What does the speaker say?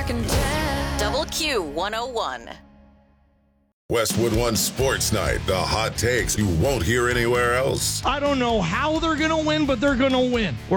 can tell. Double Q 101. Westwood One Sports Night. The hot takes you won't hear anywhere else. I don't know how they're going to win, but they're going to win.